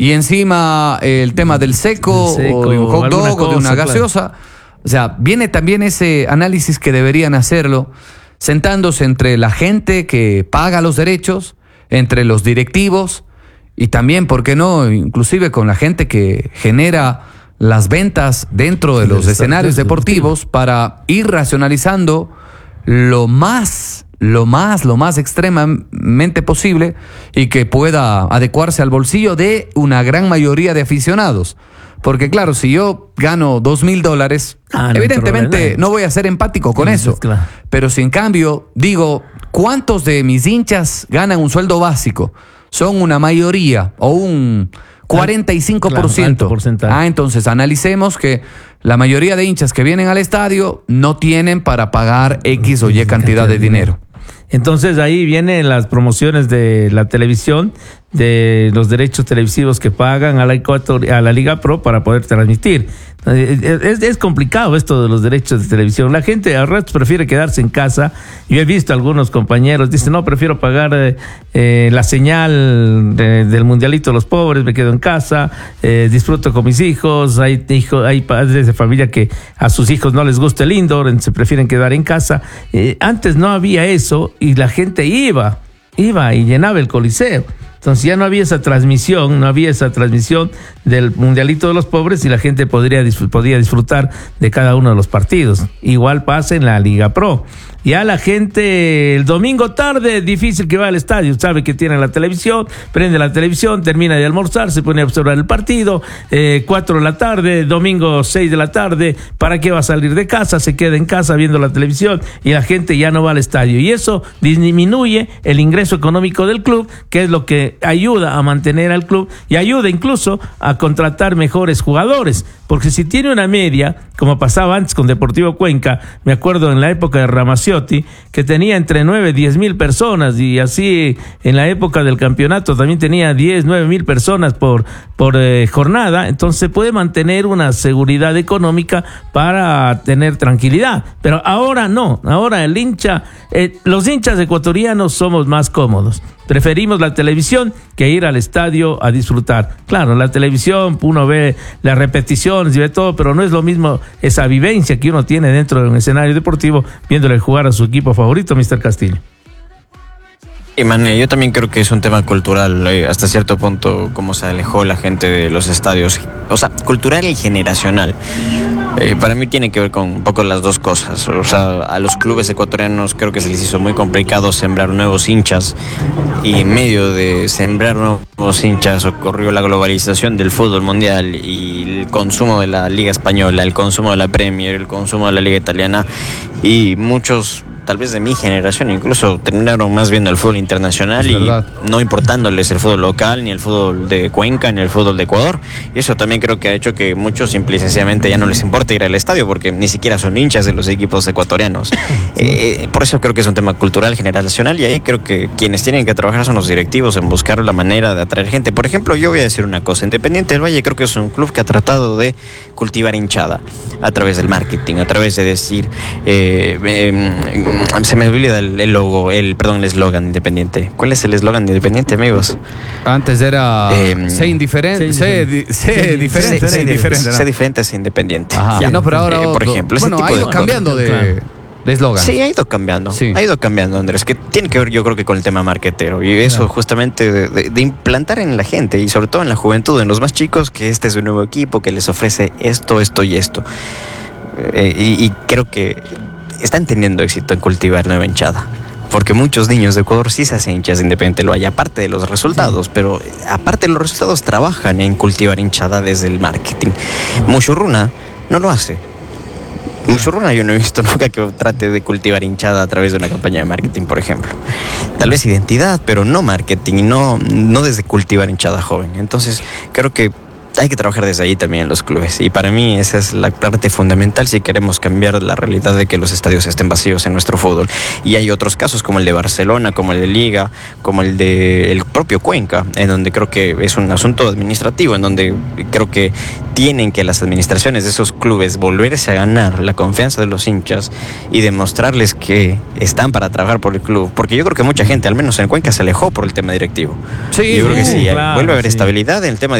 y encima el tema del seco, o de un hot dog o de una gaseosa. Claro. O sea, viene también ese análisis que deberían hacerlo, sentándose entre la gente que paga los derechos, entre los directivos y también, ¿por qué no?, inclusive con la gente que genera las ventas dentro de los escenarios deportivos para ir racionalizando lo más extremadamente posible y que pueda adecuarse al bolsillo de una gran mayoría de aficionados. Porque claro, si yo gano $2,000, evidentemente no voy a ser empático con eso. Claro. Pero si en cambio digo, ¿cuántos de mis hinchas ganan un sueldo básico? Son una mayoría o un 45%. Claro, entonces analicemos que la mayoría de hinchas que vienen al estadio no tienen para pagar X o Y cantidad de dinero. Entonces ahí vienen las promociones de la televisión, de los derechos televisivos que pagan a la Liga Pro para poder transmitir. Es complicado esto de los derechos de televisión. La gente a ratos prefiere quedarse en casa. Yo he visto algunos compañeros, dicen, no, prefiero pagar la señal del Mundialito de los Pobres, me quedo en casa, disfruto con mis hijos. Hay padres de familia que a sus hijos no les gusta el indoor, se prefieren quedar en casa. Antes no había eso y la gente iba y llenaba el Coliseo. Entonces ya no había esa transmisión del Mundialito de los Pobres y la gente podía disfrutar de cada uno de los partidos. Igual pasa en la Liga Pro. Ya la gente el domingo tarde, difícil que va al estadio, sabe que tiene la televisión, prende la televisión, termina de almorzar, se pone a observar el partido, 4 de la tarde, domingo 6 de la tarde, ¿para qué va a salir de casa? Se queda en casa viendo la televisión y la gente ya no va al estadio. Y eso disminuye el ingreso económico del club, que es lo que ayuda a mantener al club y ayuda incluso a contratar mejores jugadores. Porque si tiene una media, como pasaba antes con Deportivo Cuenca, me acuerdo en la época de Ramaciotti, que tenía entre 9 y 10 mil personas, y así en la época del campeonato también tenía 9 mil personas por jornada, entonces se puede mantener una seguridad económica para tener tranquilidad. Pero ahora no, ahora los hinchas ecuatorianos somos más cómodos. Preferimos la televisión que ir al estadio a disfrutar. Claro, la televisión uno ve las repeticiones y ve todo, pero no es lo mismo esa vivencia que uno tiene dentro de un escenario deportivo viéndole jugar a su equipo favorito, Mr. Castillo. Y Mané, yo también creo que es un tema cultural, hasta cierto punto, cómo se alejó la gente de los estadios. O sea, cultural y generacional. Para mí tiene que ver con un poco las dos cosas. O sea, a los clubes ecuatorianos creo que se les hizo muy complicado sembrar nuevos hinchas, y en medio de sembrar nuevos hinchas ocurrió la globalización del fútbol mundial y el consumo de la Liga Española, el consumo de la Premier, el consumo de la Liga Italiana, y muchos, tal vez de mi generación, incluso terminaron más viendo el fútbol internacional y no importándoles el fútbol local, ni el fútbol de Cuenca, ni el fútbol de Ecuador. Y eso también creo que ha hecho que muchos simple y sencillamente ya no les importa ir al estadio porque ni siquiera son hinchas de los equipos ecuatorianos. Por eso creo que es un tema cultural, generacional, y ahí creo que quienes tienen que trabajar son los directivos en buscar la manera de atraer gente. Por ejemplo, yo voy a decir una cosa, Independiente del Valle creo que es un club que ha tratado de cultivar hinchada a través del marketing, a través de decir... se me olvida el logo, el eslogan Independiente. ¿Cuál es el eslogan de Independiente, amigos? Antes era sé indiferente, sé diferente. Sé diferente, sé independiente. Ajá. No, pero ahora por ejemplo, ese tipo ha ido cambiando de eslogan. Sí, ha ido cambiando. Sí. Ha ido cambiando, Andrés, que tiene que ver, yo creo que con el tema marketero, y eso justamente de implantar en la gente, y sobre todo en la juventud, en los más chicos, que este es un nuevo equipo que les ofrece esto y esto. Y creo que están teniendo éxito en cultivar nueva hinchada, porque muchos niños de Ecuador sí se hacen hinchas de Independiente del Valle, aparte de los resultados, pero aparte de los resultados trabajan en cultivar hinchada desde el marketing. Muchurruna no lo hace. Muchurruna yo no he visto nunca que trate de cultivar hinchada a través de una campaña de marketing, por ejemplo. Tal vez identidad, pero no marketing, no desde cultivar hinchada joven. Entonces creo que hay que trabajar desde ahí también en los clubes, y para mí esa es la parte fundamental si queremos cambiar la realidad de que los estadios estén vacíos en nuestro fútbol. Y hay otros casos como el de Barcelona, como el de Liga, como el de el propio Cuenca, en donde creo que es un asunto administrativo, en donde creo que tienen que las administraciones de esos clubes volverse a ganar la confianza de los hinchas y demostrarles que están para trabajar por el club, porque yo creo que mucha gente, al menos en Cuenca, se alejó por el tema directivo. Sí, yo creo que sí, claro, vuelve a haber estabilidad en el tema